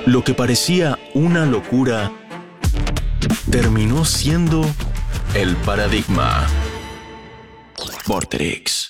Lo que parecía una locura terminó siendo el paradigma. Vorterix.